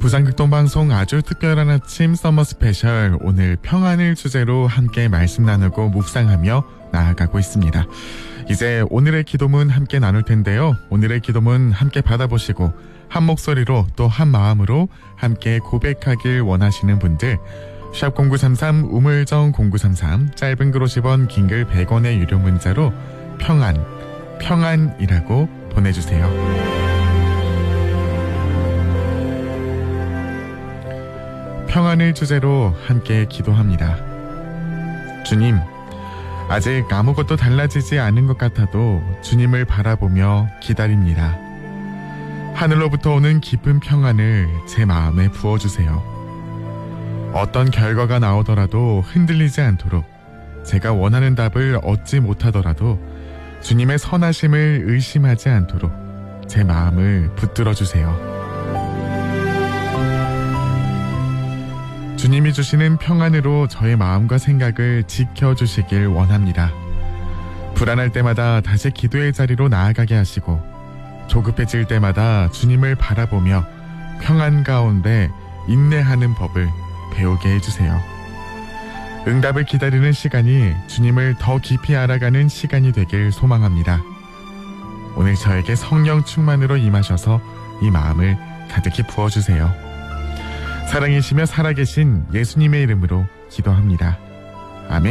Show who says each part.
Speaker 1: 부산극동방송 아주 특별한 아침 서머 스페셜, 오늘 평안을 주제로 함께 말씀 나누고 묵상하며 나아가고 있습니다. 이제 오늘의 기도문 함께 나눌 텐데요. 오늘의 기도문 함께 받아보시고 한 목소리로 또 한 마음으로 함께 고백하길 원하시는 분들, 샵 0933 우물정 0933, 짧은 글 50원, 긴 글 100원의 유료 문자로 평안이라고 보내주세요. 평안을 주제로 함께 기도합니다. 주님, 아직 아무것도 달라지지 않은 것 같아도 주님을 바라보며 기다립니다. 하늘로부터 오는 깊은 평안을 제 마음에 부어주세요. 어떤 결과가 나오더라도 흔들리지 않도록, 제가 원하는 답을 얻지 못하더라도 주님의 선하심을 의심하지 않도록 제 마음을 붙들어주세요. 주님이 주시는 평안으로 저의 마음과 생각을 지켜주시길 원합니다. 불안할 때마다 다시 기도의 자리로 나아가게 하시고, 조급해질 때마다 주님을 바라보며 평안 가운데 인내하는 법을 배우게 해주세요. 응답을 기다리는 시간이 주님을 더 깊이 알아가는 시간이 되길 소망합니다. 오늘 저에게 성령 충만으로 임하셔서 이 마음을 가득히 부어주세요. 사랑이시며 살아계신 예수님의 이름으로 기도합니다.